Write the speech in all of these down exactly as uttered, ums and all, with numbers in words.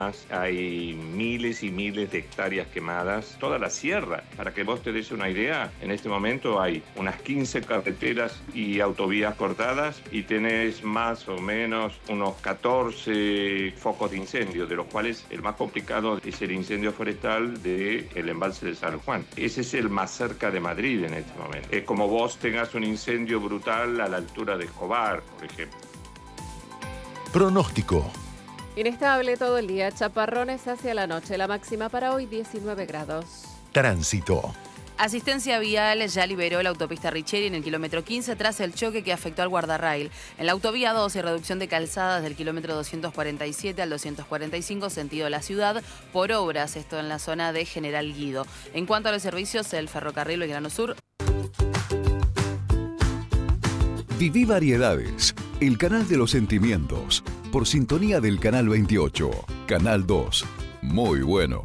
Hay miles y miles de hectáreas quemadas, toda la sierra. Para que vos te des una idea, en este momento hay unas quince carreteras y autovías cortadas y tenés más o menos unos catorce focos de incendio, de los cuales el más complicado es el incendio forestal del embalse de San Juan. Ese es el más cerca de Madrid en este momento. Es como vos tengas un incendio brutal a la altura de Escobar, por ejemplo. Pronóstico. Inestable todo el día, chaparrones hacia la noche. La máxima para hoy, diecinueve grados. Tránsito. Asistencia Vial ya liberó la autopista Richeri en el kilómetro quince tras el choque que afectó al guardarrail. En la autovía dos y reducción de calzadas del kilómetro doscientos cuarenta y siete al doscientos cuarenta y cinco sentido la ciudad por obras, esto en la zona de General Guido. En cuanto a los servicios, el ferrocarril Belgrano Sur. Viví Variedades, el canal de los sentimientos, por sintonía del Canal veintiocho, Canal dos. Muy bueno.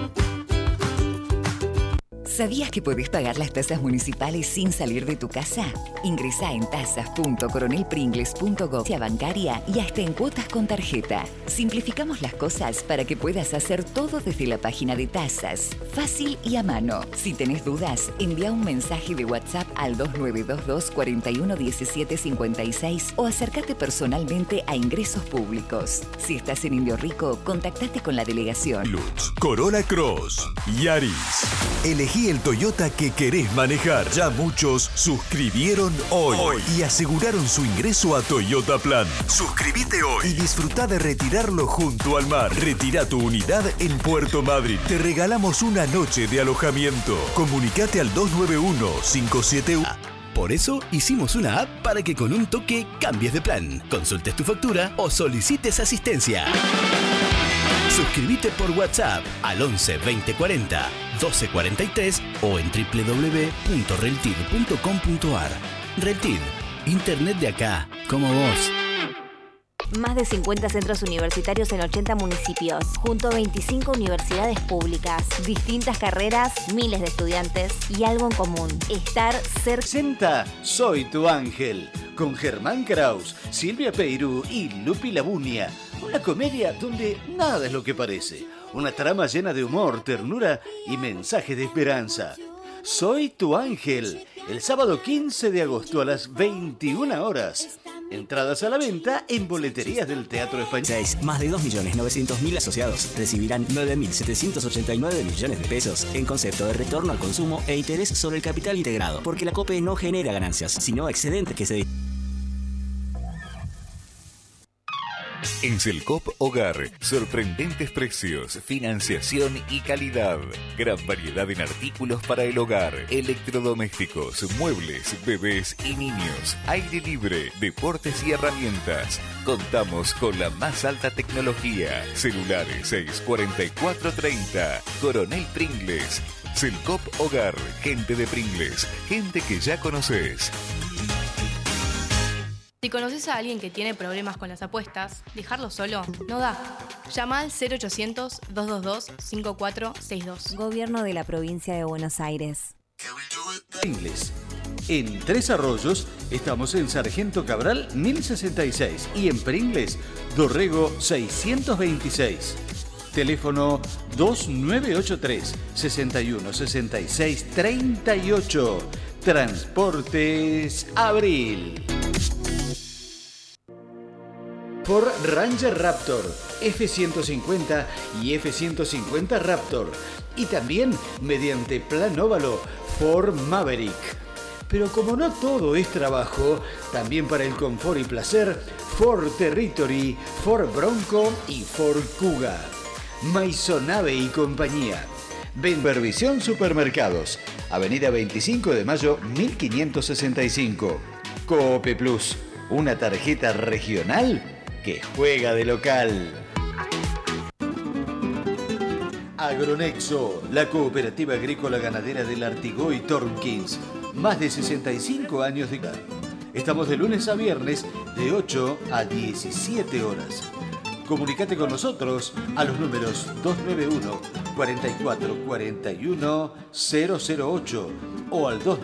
¿Sabías que podés pagar las tasas municipales sin salir de tu casa? Ingresá en tasas punto coronel pringles punto gov bancaria y hasta en cuotas con tarjeta. Simplificamos las cosas para que puedas hacer todo desde la página de tasas. Fácil y a mano. Si tenés dudas, envía un mensaje de WhatsApp al dos nueve dos dos, cuatro uno uno siete cinco seis o acércate personalmente a Ingresos Públicos. Si estás en Indio Rico, contactate con la delegación. Luz, Corolla Cross, Yaris. Elegí el Toyota que querés manejar. Ya muchos suscribieron hoy, hoy y aseguraron su ingreso a Toyota Plan. Suscríbete hoy y disfruta de retirarlo junto al mar. Retira tu unidad en Puerto Madryn. Te regalamos una noche de alojamiento. Comunicate al dos nueve uno, cinco siete uno. Por eso hicimos una app para que con un toque cambies de plan, consultes tu factura o solicites asistencia. Suscríbete por WhatsApp al once veinte cuarenta doce cuarenta y tres o en doble u doble u doble u punto reltid punto com punto ar. Reltid, internet de acá, como vos. Más de cincuenta centros universitarios en ochenta municipios, junto a veinticinco universidades públicas, distintas carreras, miles de estudiantes y algo en común: estar cerca. Presenta Soy tu ángel, con Germán Kraus, Silvia Peirú y Lupi Labunia. Una comedia donde nada es lo que parece. Una trama llena de humor, ternura y mensajes de esperanza. Soy tu ángel, el sábado quince de agosto a las veintiuna horas. Entradas a la venta en boleterías del Teatro Español. Más de dos millones novecientos mil asociados recibirán nueve mil setecientos ochenta y nueve millones de pesos en concepto de retorno al consumo e interés sobre el capital integrado, porque la COPE no genera ganancias, sino excedentes que se... En Selcop Hogar, sorprendentes precios, financiación y calidad. Gran variedad en artículos para el hogar, electrodomésticos, muebles, bebés y niños, aire libre, deportes y herramientas. Contamos con la más alta tecnología. Celulares seis cuarenta y cuatro treinta. Coronel Pringles. Selcop Hogar, gente de Pringles, gente que ya conoces. Si conoces a alguien que tiene problemas con las apuestas, dejarlo solo no da. Llama al cero ochocientos, dos dos dos, cinco cuatro seis dos. Gobierno de la Provincia de Buenos Aires. Pringles. En Tres Arroyos estamos en Sargento Cabral mil sesenta y seis y en Pringles, Dorrego seiscientos veintiséis. Teléfono dos nueve ocho tres, sesenta y uno, sesenta y seis, treinta y ocho. Transportes Abril. Por Ranger Raptor, F ciento cincuenta y F ciento cincuenta Raptor. Y también mediante plan óvalo, Ford Maverick. Pero como no todo es trabajo, también para el confort y placer, Ford Territory, Ford Bronco y Ford Kuga. Maisonave y compañía. Benvervisión Supermercados, Avenida veinticinco de mayo mil quinientos sesenta y cinco. Coope Plus, una tarjeta regional que juega de local. Agronexo, la cooperativa agrícola ganadera del Artigoy Tornkins. Más de sesenta y cinco años de edad. Estamos de lunes a viernes de ocho a diecisiete horas. Comunicate con nosotros a los números dos nueve uno, cuarenta y cuatro, cuarenta y uno, cero cero ocho o al dos